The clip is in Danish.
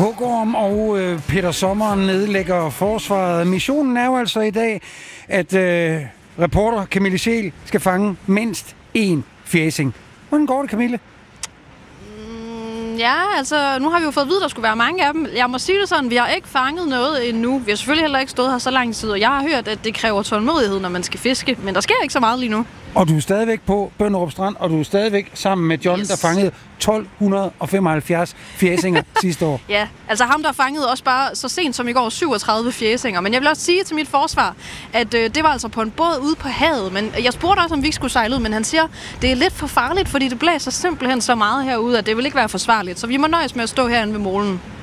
Hugorm og Peter Sommer nedlægger forsvaret. Missionen er jo altså i dag, at reporter Camille Scheel skal fange mindst én fjæsing. Hvordan går det, Camille? Ja, altså, nu har vi jo fået at vide, at der skulle være mange af dem. Jeg må sige det sådan, vi har ikke fanget noget endnu. Vi har selvfølgelig heller ikke stået her så lang tid, og jeg har hørt, at det kræver tålmodighed, når man skal fiske. Men der sker ikke så meget lige nu. Og du er stadigvæk på Bønderup Strand, og du er stadigvæk sammen med John, der fangede 1275 fjæsinger sidste år. Ja, altså ham, der fangede også bare så sent som i går 37 fjæsinger. Men jeg vil også sige til mit forsvar, at det var altså på en båd ude på havet. Men jeg spurgte også, om vi ikke skulle sejle ud, men han siger, det er lidt for farligt, fordi det blæser simpelthen så meget herude, at det vil ikke være forsvarligt. Så vi må nøjes med at stå herinde ved molen.